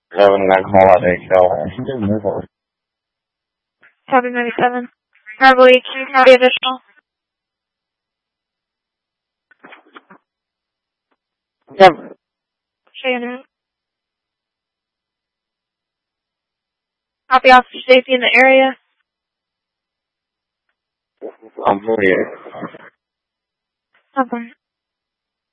Having that holiday show. Copy 97. Verbally, can you copy additional? Yep. Shannon. Copy officer safety in the area. I'm here. Okay.